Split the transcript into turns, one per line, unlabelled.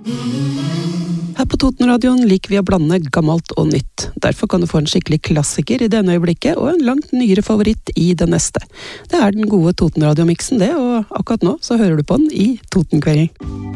Her på Totenradioen liker vi å blande gammelt og nytt. Derfor kan du få en skikkelig klassiker i denne øyeblikket, og en langt nyere favoritt i det neste. Det er den gode Totenradiomiksen det, og akkurat nå så hører du på den i Totenkvelden.